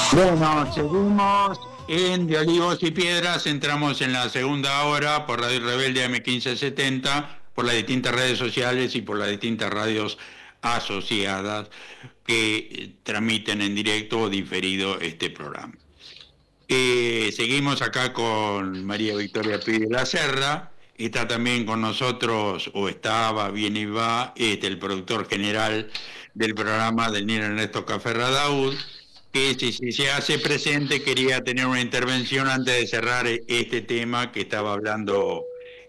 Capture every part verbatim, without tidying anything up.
Bueno, seguimos en De Olivos y Piedras, entramos en la segunda hora por Radio Rebelde A M quince setenta, por las distintas redes sociales y por las distintas radios asociadas que eh, transmiten en directo o diferido este programa. Eh, seguimos acá con María Victoria Pide la Serra, está también con nosotros, o estaba, viene y va, este, el productor general del programa, Daniel Ernesto Caferra Daud, que si, si se hace presente quería tener una intervención antes de cerrar este tema que estaba hablando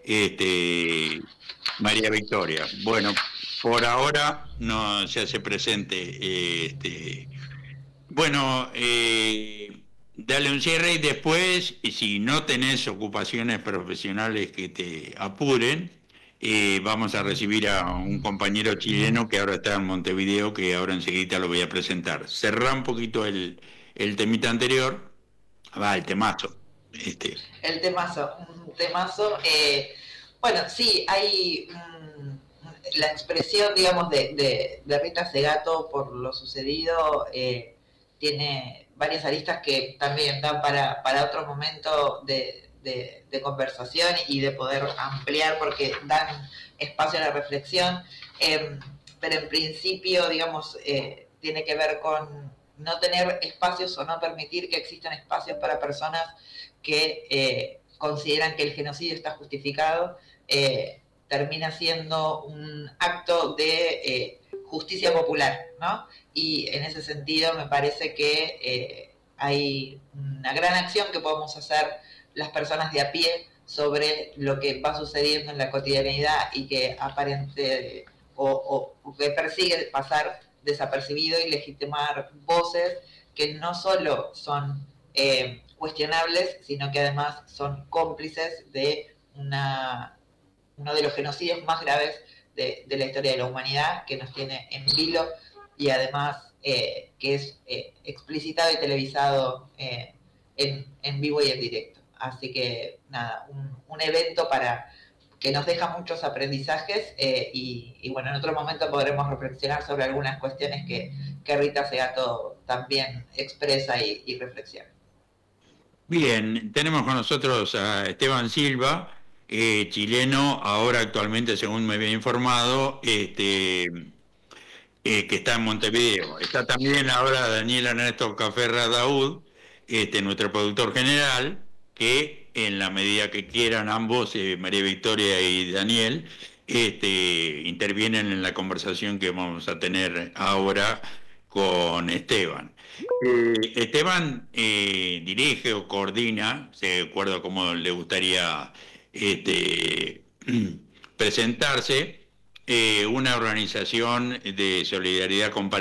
este, María Victoria. Bueno, por ahora no se hace presente. Este, bueno, eh, dale un cierre y después, y si no tenés ocupaciones profesionales que te apuren, eh, vamos a recibir a un compañero chileno que ahora está en Montevideo, que ahora enseguida lo voy a presentar. Cerrá un poquito el, el temita anterior, va, el temazo. Este. El temazo, un temazo. Eh, bueno, sí, hay um, la expresión, digamos, de, de, de Rita Segato por lo sucedido, eh, tiene varias aristas que también dan para, para otro momento de, de, de conversación y de poder ampliar porque dan espacio a la reflexión, eh, pero en principio, digamos, eh, tiene que ver con no tener espacios o no permitir que existan espacios para personas que eh, consideran que el genocidio está justificado, eh, termina siendo un acto de eh, justicia popular, ¿no? Y en ese sentido me parece que eh, hay una gran acción que podemos hacer las personas de a pie sobre lo que va sucediendo en la cotidianidad y que aparente o, o, o que persigue pasar desapercibido y legitimar voces que no solo son eh, cuestionables, sino que además son cómplices de una, uno de los genocidios más graves de, de la historia de la humanidad, que nos tiene en vilo y además eh, que es eh, explicitado y televisado eh, en, en vivo y en directo. Así que nada, un, un evento para que nos deja muchos aprendizajes eh, y, y bueno, en otro momento podremos reflexionar sobre algunas cuestiones que, que Rita Segato también expresa y, y reflexiona. Bien, tenemos con nosotros a Esteban Silva, eh, chileno, ahora actualmente, según me había informado, este, eh, que está en Montevideo. Está también ahora Daniel Ernesto Caferra Daud, este, nuestro productor general, que en la medida que quieran ambos, eh, María Victoria y Daniel, este, intervienen en la conversación que vamos a tener ahora con Esteban. Eh, Esteban eh, dirige o coordina, de acuerdo a cómo le gustaría este, presentarse, eh, una organización de solidaridad con